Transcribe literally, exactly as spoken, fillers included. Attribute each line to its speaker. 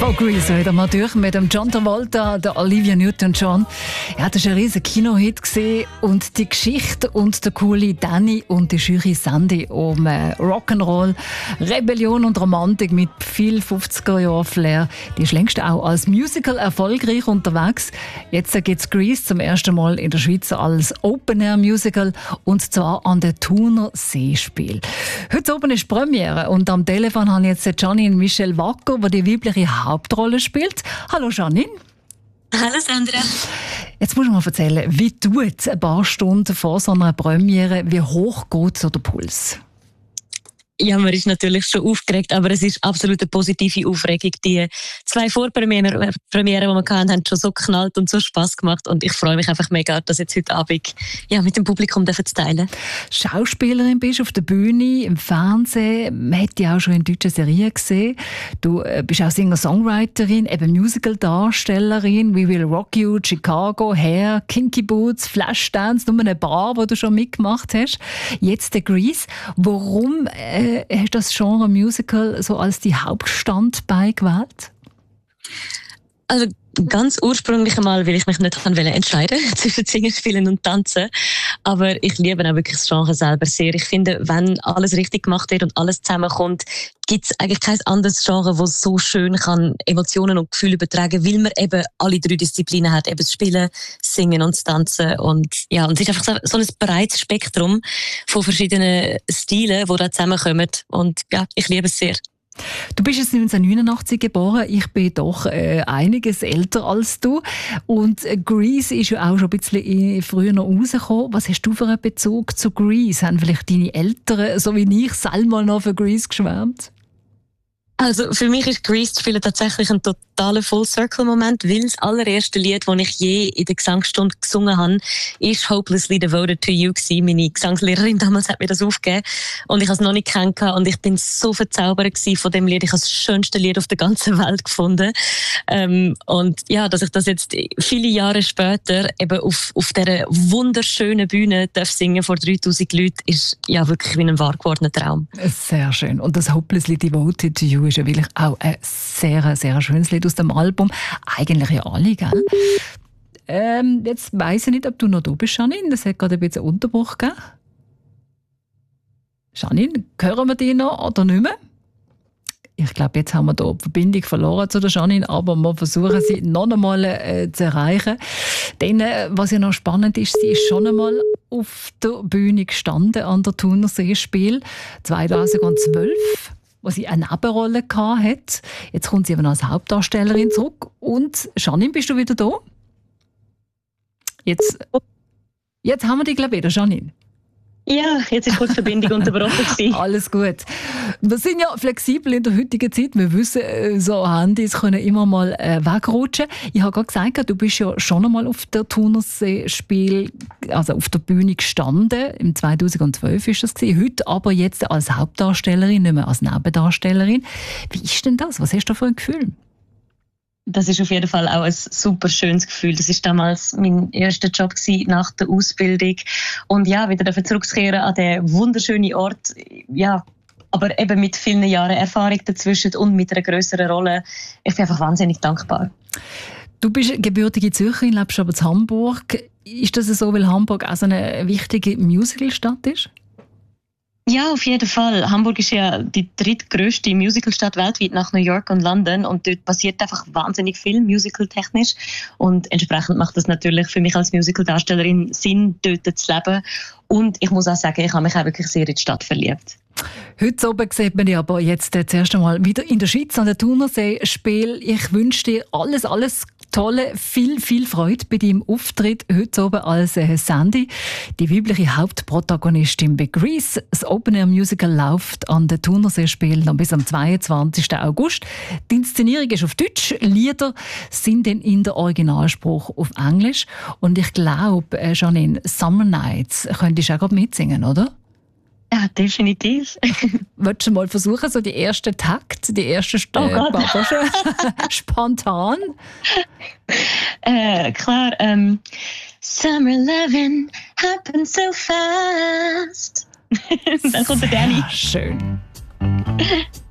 Speaker 1: von Grease wieder mal durch mit dem John Travolta, der Olivia Newton-John. Ja, das war ein riesiger Kinohit und die Geschichte und der coole Danny und die Jury Sandy um äh, Rock'n'Roll, Rebellion und Romantik mit viel fünfziger-Jahr-Flair. Die ist längst auch als Musical erfolgreich unterwegs. Jetzt gibt es Grease zum ersten Mal in der Schweiz als Open-Air-Musical und zwar an der Thuner Seespiel. Heute oben ist Premiere und am Telefon habe ich jetzt Janine Michel Wacker, die die weibliche Hauptrolle spielt. Hallo Janine.
Speaker 2: Hallo Sandra.
Speaker 1: Jetzt musst du mal erzählen, wie tut ein paar Stunden vor so einer Premiere, wie hoch geht so der Puls?
Speaker 2: Ja, man ist natürlich schon aufgeregt, aber es ist absolut eine positive Aufregung. Die zwei Vorpremieren, Premieren, die wir hatten, haben schon so geknallt und so Spass gemacht und ich freue mich einfach mega, das jetzt heute Abend ja, mit dem Publikum zu teilen.
Speaker 1: Schauspielerin bist auf der Bühne, im Fernsehen, man hat dich auch schon in deutschen Serien gesehen. Du bist auch Singer-Songwriterin, eben Musical-Darstellerin, We Will Rock You, Chicago, Hair, Kinky Boots, Flashdance, nur ein paar, wo du schon mitgemacht hast. Jetzt der Grease. Warum äh, hast du das Genre Musical so als die Hauptstandbein gewählt?
Speaker 2: Also ganz ursprünglich einmal, weil ich mich nicht entscheiden wollte zwischen Singen, Spielen und Tanzen. Aber ich liebe auch wirklich das Genre selber sehr. Ich finde, wenn alles richtig gemacht wird und alles zusammenkommt, gibt es eigentlich kein anderes Genre, das so schön kann Emotionen und Gefühle übertragen, weil man eben alle drei Disziplinen hat, eben das Spielen, Singen und das Tanzen. Und ja, und es ist einfach so, so ein breites Spektrum von verschiedenen Stilen, die da zusammenkommen. Und ja, ich liebe es sehr.
Speaker 1: Du bist jetzt neunzehnhundertneunundachtzig geboren, ich bin doch äh, einiges älter als du und äh, Grease ist ja auch schon ein bisschen früher noch rausgekommen. Was hast du für einen Bezug zu Grease? Haben vielleicht deine Eltern, so wie ich, selber noch für Grease geschwärmt?
Speaker 2: Also für mich ist Grease zu spielen tatsächlich ein totaler Full-Circle-Moment, weil das allererste Lied, das ich je in der Gesangsstunde gesungen habe, ist «Hopelessly Devoted to You» gewesen. Meine Gesangslehrerin damals hat mir das aufgegeben und ich habe es noch nicht kennengelernt und ich bin so verzaubert von dem Lied. Ich habe das schönste Lied auf der ganzen Welt gefunden. Ähm, und ja, dass ich das jetzt viele Jahre später eben auf, auf dieser wunderschönen Bühne darf singen vor dreitausend Leuten, ist ja wirklich wie ein wahr gewordener Traum.
Speaker 1: Sehr schön. Und das «Hopelessly Devoted to You» ist ja wirklich auch ein sehr, sehr schönes Lied aus dem Album. Eigentlich ja alle, gell? Ähm, jetzt weiss ich nicht, ob du noch da bist, Janine. Das hat gerade ein bisschen Unterbruch gegeben. Janine, hören wir dich noch oder nicht mehr? Ich glaube, jetzt haben wir hier die Verbindung verloren zu der Janine, aber wir versuchen sie noch einmal äh, zu erreichen. Denn, äh, was ja noch spannend ist, sie ist schon einmal auf der Bühne gestanden an der Thuner Seespiel zweitausendzwölf. Wo sie eine Nebenrolle hatte. Jetzt kommt sie eben als Hauptdarstellerin zurück. Und Janine, bist du wieder da? Jetzt, jetzt haben wir dich, glaube ich, wieder, Janine.
Speaker 2: Ja, jetzt ist kurz die Verbindung unterbrochen.
Speaker 1: Alles gut. Wir sind ja flexibel in der heutigen Zeit. Wir wissen, so Handys können immer mal äh, wegrutschen. Ich habe gerade gesagt, du bist ja schon einmal auf der Thunerseespiel, also auf der Bühne gestanden. Im zweitausendzwölf war das gewesen. Heute aber jetzt als Hauptdarstellerin, nicht mehr als Nebendarstellerin. Wie ist denn das? Was hast du für ein Gefühl?
Speaker 2: Das ist auf jeden Fall auch ein super schönes Gefühl. Das ist damals mein erster Job gewesen, nach der Ausbildung. Und ja, wieder zurückzukehren an den wunderschönen Ort. Ja, aber eben mit vielen Jahren Erfahrung dazwischen und mit einer grösseren Rolle. Ich bin einfach wahnsinnig dankbar.
Speaker 1: Du bist gebürtige Zürcherin, lebst aber in Hamburg. Ist das so, weil Hamburg auch so eine wichtige Musicalstadt ist?
Speaker 2: Ja, auf jeden Fall. Hamburg ist ja die drittgrößte Musicalstadt weltweit nach New York und London und dort passiert einfach wahnsinnig viel musicaltechnisch und entsprechend macht das natürlich für mich als Musicaldarstellerin Sinn, dort zu leben und ich muss auch sagen, ich habe mich auch wirklich sehr in die Stadt verliebt.
Speaker 1: Heute oben sieht man dich aber jetzt das erste Mal wieder in der Schweiz an der Thunerseespiel. Ich wünsche dir alles, alles Tolle, viel, viel Freude bei deinem Auftritt heute oben als äh, Sandy, die weibliche Hauptprotagonistin bei Grease. Das Open-Air-Musical läuft an der Thunerseespiel noch bis am zweiundzwanzigsten August. Die Inszenierung ist auf Deutsch, Lieder sind dann in der Originalspruch auf Englisch. Und ich glaube, äh, Janine, Summer Nights könntest du auch gerade mitsingen, oder?
Speaker 2: Ja, definitiv.
Speaker 1: Willst du mal versuchen, so die ersten Takt, die ersten Stöcke? Oh spontan?
Speaker 2: Äh, klar. Ähm, Summer loving happens so fast. Dann kommt der Danny.
Speaker 1: Schön.